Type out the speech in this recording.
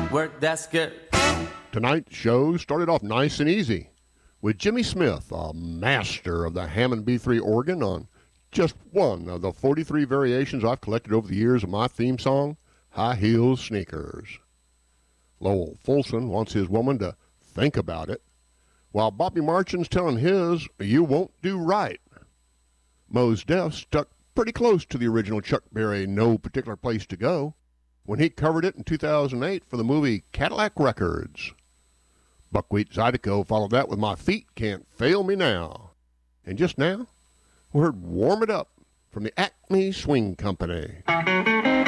Work, that's good. Tonight's show started off nice and easy with Jimmy Smith, a master of the Hammond B3 organ, on just one of the 43 variations I've collected over the years of my theme song, High Heels Sneakers. Lowell Fulson wants his woman to think about it, while Bobby Marchin's telling his, you won't do right. Mos Def stuck pretty close to the original Chuck Berry No Particular Place to Go when he covered it in 2008 for the movie Cadillac Records. Buckwheat Zydeco followed that with My Feet Can't Fail Me Now. And just now, we heard Warm It Up from the Acme Swing Company.